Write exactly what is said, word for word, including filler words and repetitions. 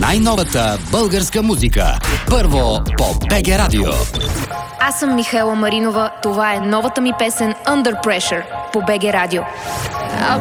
най-новата българска музика. Първо по БГ Радио. Аз съм Михаела Маринова. Това е новата ми песен Under Pressure по БГ Радио.